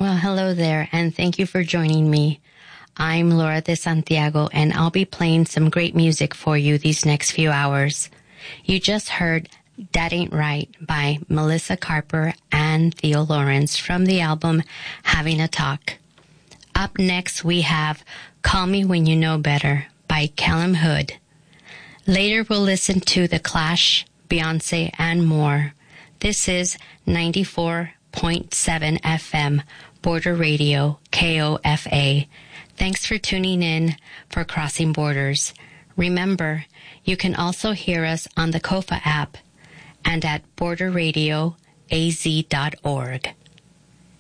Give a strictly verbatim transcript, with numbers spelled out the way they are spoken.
Well, hello there, and thank you for joining me. I'm Laura de Santiago, and I'll be playing some great music for you these next few hours. You just heard That Ain't Right by Melissa Carper and Theo Lawrence from the album Having a Talk. Up next, we have Call Me When You Know Better by Callum Hood. Later, we'll listen to The Clash, Beyonce, and more. This is ninety-four point seven F M, Border Radio, K O F A. Thanks for tuning in for Crossing Borders. Remember, you can also hear us on the Kofa app and at border radio a z dot org.